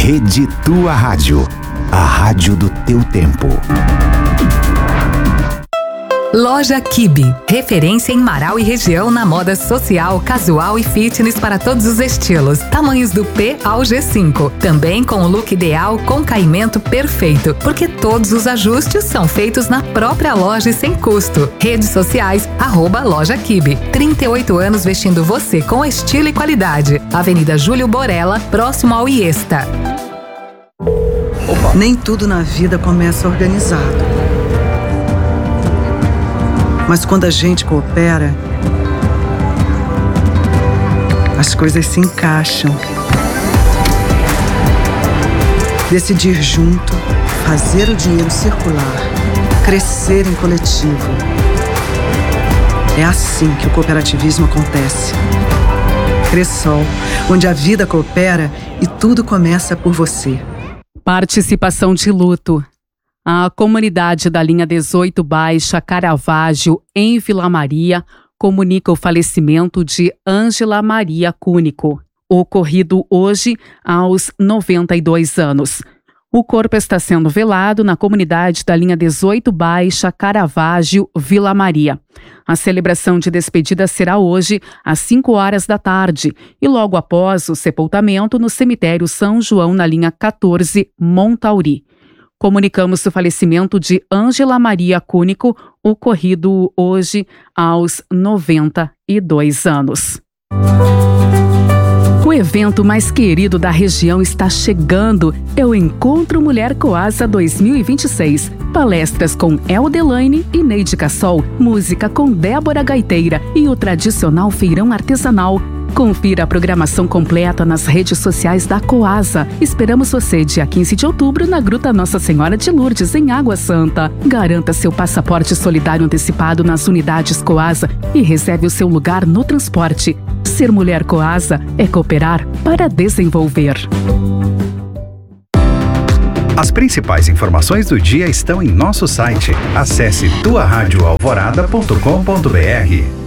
Rede Tua Rádio, a rádio do teu tempo. Loja Kibe, referência em Marau e região na moda social, casual e fitness para todos os estilos. Tamanhos do P ao G5. Também com o look ideal com caimento perfeito, porque todos os ajustes são feitos na própria loja e sem custo. Redes sociais, @Loja Kibe. 38 anos vestindo você com estilo e qualidade. Avenida Júlio Borella, próximo ao Iesta. Nem tudo na vida começa organizado. Mas quando a gente coopera, as coisas se encaixam. Decidir junto, fazer o dinheiro circular, crescer em coletivo. É assim que o cooperativismo acontece. Cressol, onde a vida coopera e tudo começa por você. Participação de luto. A comunidade da linha 18 Baixa Caravaggio, em Vila Maria, comunica o falecimento de Ângela Maria Cúnico, ocorrido hoje aos 92 anos. O corpo está sendo velado na comunidade da linha 18 Baixa Caravaggio, Vila Maria. A celebração de despedida será hoje às 5 horas da tarde e logo após o sepultamento no cemitério São João, na linha 14, Montauri. Comunicamos o falecimento de Ângela Maria Cúnico, ocorrido hoje aos 92 anos. O evento mais querido da região está chegando. É o Encontro Mulher Coasa 2026. Palestras com Eldelaine e Neide Cassol, música com Débora Gaiteira e o tradicional feirão artesanal. Confira a programação completa nas redes sociais da Coasa. Esperamos você dia 15 de outubro na Gruta Nossa Senhora de Lourdes, em Água Santa. Garanta seu passaporte solidário antecipado nas unidades Coasa e reserve o seu lugar no transporte. Ser mulher Coasa é cooperar para desenvolver. As principais informações do dia estão em nosso site. Acesse tuaradioalvorada.com.br.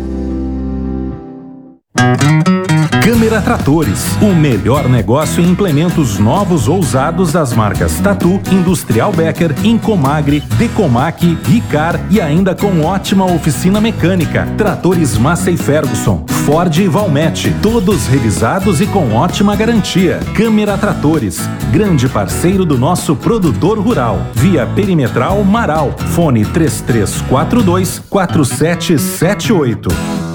Câmara Tratores, o melhor negócio em implementos novos ou usados das marcas Tatu, Industrial Becker, Incomagre, Decomac, Ricar e ainda com ótima oficina mecânica. Tratores Massey Ferguson, Ford e Valmet, todos revisados e com ótima garantia. Câmara Tratores, grande parceiro do nosso produtor rural. Via Perimetral Marau, fone 3342-4778.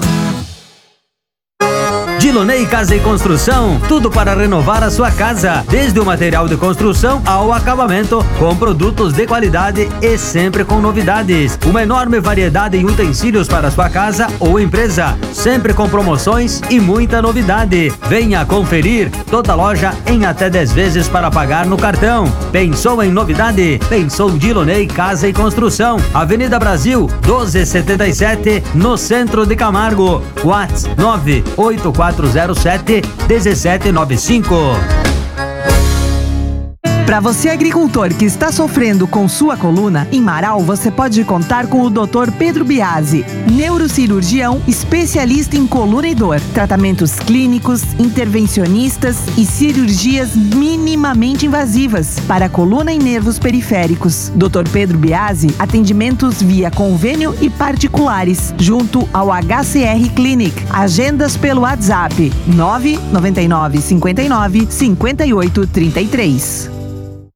Dilonei Casa e Construção, tudo para renovar a sua casa, desde o material de construção ao acabamento, com produtos de qualidade e sempre com novidades. Uma enorme variedade em utensílios para a sua casa ou empresa, sempre com promoções e muita novidade. Venha conferir, toda loja em até 10 vezes para pagar no cartão. Pensou em novidade? Pensou Dilonei Casa e Construção, Avenida Brasil 1277, no centro de Camargo. WhatsApp 98407-1795. Para você agricultor que está sofrendo com sua coluna, em Marau você pode contar com o Dr. Pedro Biasi, neurocirurgião especialista em coluna e dor, tratamentos clínicos, intervencionistas e cirurgias minimamente invasivas para coluna e nervos periféricos. Dr. Pedro Biasi, atendimentos via convênio e particulares, junto ao HCR Clinic. Agendas pelo WhatsApp 999 59 58 33.